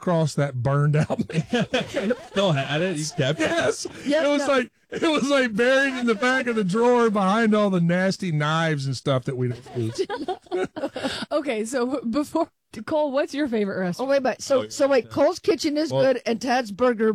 across that burned out. Still had it. You kept it. Yes. It was like buried in the back of the drawer behind all the nasty knives and stuff that we don't use. Okay, so before Cole, what's your favorite restaurant? Oh, wait a minute. So wait, Cole's Kitchen is good, and Tad's burnt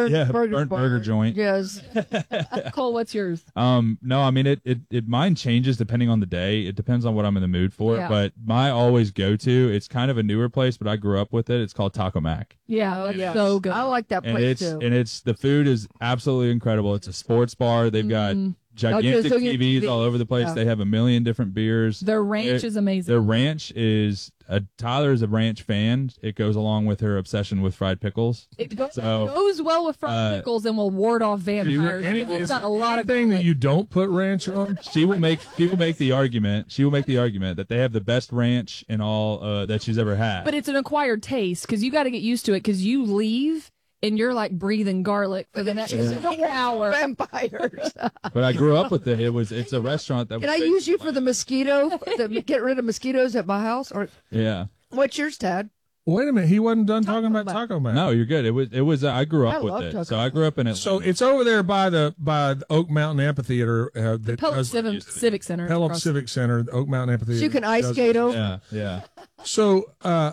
burger joint. Yes. Cole, what's yours? No, I mean it mine changes depending on the day. It depends on what I'm in the mood for. Yeah. But my always go to, it's kind of a newer place, but I grew up with it. It's called Taco Mac. Yeah, that's so good. I like that And place too. it's the food is absolutely incredible. It's a sports bar. They've got gigantic TVs all over the place. Yeah. They have a million different beers. Their ranch is amazing. Their ranch is Tyler is a ranch fan. It goes along with her obsession with fried pickles. It goes well with fried pickles and will ward off vampires. It's not a lot of thing that you don't put ranch on. She will make the argument. She will make the argument that they have the best ranch in all that she's ever had. But it's an acquired taste because you got to get used to it because you leave and you're like breathing garlic for the next hour. Vampires. But I grew up with it. It's a restaurant that. Can I use you for the mosquito? To get rid of mosquitoes at my house? Or yeah. What's yours, Tad? Wait a minute, he wasn't done talking about Taco Mac. No, you're good. It was. I grew up I with love it, Taco so I grew up in it. So it's over there by the Oak Mountain Amphitheater. Pelham Civic Center. Pelham Civic Center, the Oak Mountain Amphitheater. So you can ice skate over. Yeah. So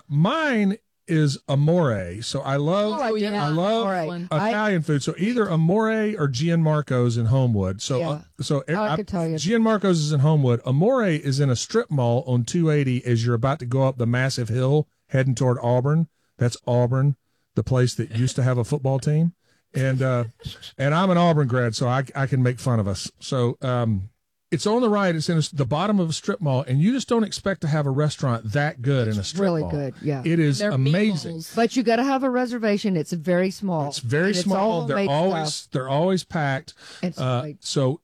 mine is Amore. So I love yeah. I love Right. Italian food. So either Amore or Gianmarco's in Homewood. So Yeah. I could tell you. Gianmarco's is in Homewood. Amore is in a strip mall on 280 as you're about to go up the massive hill heading toward Auburn. That's Auburn, the place that used to have a football team. And I'm an Auburn grad, so I can make fun of us. So it's on the right. It's in the bottom of a strip mall, and you just don't expect to have a restaurant that good in a strip really mall. good, yeah. It is They're amazing. meatballs. But you got to have a reservation. It's very small. It's very And small. all They're homemade stuff. always packed. It's So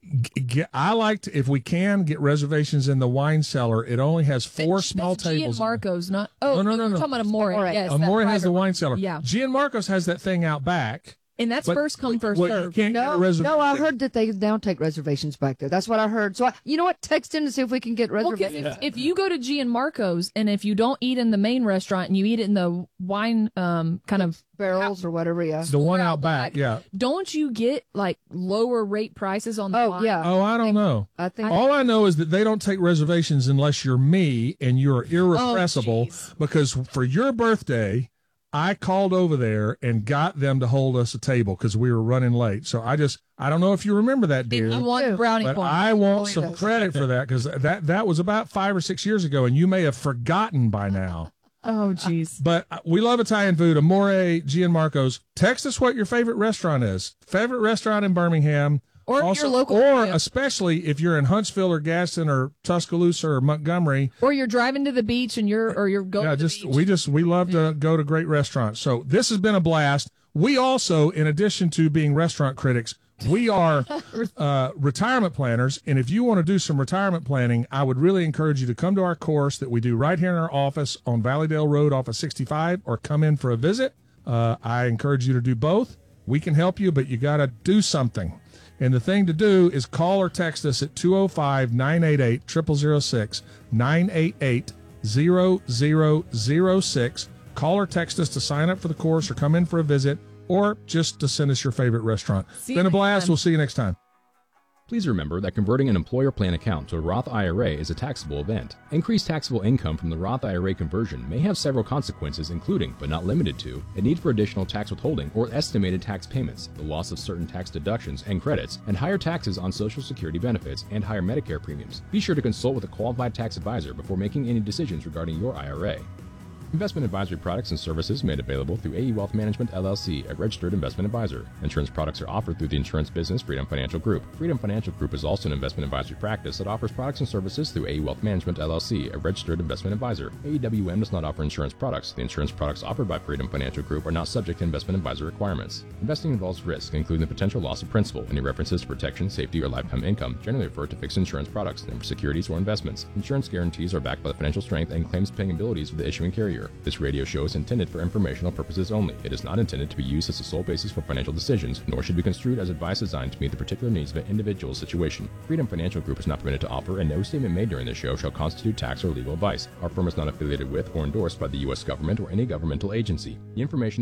I like to, if we can, get reservations in the wine cellar. It only has four small tables. Gianmarco's, not. No. You're talking about Amore. Yes, Amore that has the private wine cellar. Yeah. Gianmarco's has that thing out back. And that's But- first come, first well, you serve. can't get a reservation. No, I heard that they now take reservations back there. That's what I heard. So, you know what? Text in to see if we can get Well, 'cause reservations. if you go to Gianmarco's and if you don't eat in the main restaurant and you eat it in the wine kind of Barrels or whatever, yeah. The one out back, yeah. don't you get like lower rate prices on the Oh, wine? yeah. Oh, I don't know. I think All I know is that they don't take reservations unless you're me and you're irrepressible. jeez. Because for your birthday, I called over there and got them to hold us a table because we were running late. So I don't know if you remember that, dear. I want brownie But points. I want Oh, some yes. credit for that because that was about 5 or 6 years ago, and you may have forgotten by now. Oh, jeez. But we love Italian food. Amore, Gianmarco's. Text us what your favorite restaurant is. Favorite restaurant in Birmingham. Or Also, your local or area. especially if you're in Huntsville or Gaston or Tuscaloosa or Montgomery. Or you're driving to the beach and you're going to the beach. We love to go to great restaurants. So this has been a blast. We also, in addition to being restaurant critics, we are retirement planners. And if you want to do some retirement planning, I would really encourage you to come to our course that we do right here in our office on Valleydale Road off of 65, or come in for a visit. I encourage you to do both. We can help you, but you got to do something. And the thing to do is call or text us at 205-988-0006, 988-0006. Call or text us to sign up for the course or come in for a visit, or just to send us your favorite restaurant. See you Been a next blast. time. We'll see you next time. Please remember that converting an employer plan account to a Roth IRA is a taxable event. Increased taxable income from the Roth IRA conversion may have several consequences, including, but not limited to, a need for additional tax withholding or estimated tax payments, the loss of certain tax deductions and credits, and higher taxes on Social Security benefits and higher Medicare premiums. Be sure to consult with a qualified tax advisor before making any decisions regarding your IRA. Investment advisory products and services made available through AE Wealth Management, LLC, a registered investment advisor. Insurance products are offered through the insurance business Freedom Financial Group. Freedom Financial Group is also an investment advisory practice that offers products and services through AE Wealth Management, LLC, a registered investment advisor. AEWM does not offer insurance products. The insurance products offered by Freedom Financial Group are not subject to investment advisor requirements. Investing involves risk, including the potential loss of principal. Any references to protection, safety, or lifetime income generally refer to fixed insurance products, never securities or investments. Insurance guarantees are backed by the financial strength and claims-paying abilities of the issuing carrier. This radio show is intended for informational purposes only. It is not intended to be used as the sole basis for financial decisions, nor should be construed as advice designed to meet the particular needs of an individual's situation. Freedom Financial Group is not permitted to offer, and no statement made during this show shall constitute tax or legal advice. Our firm is not affiliated with or endorsed by the U.S. government or any governmental agency. The information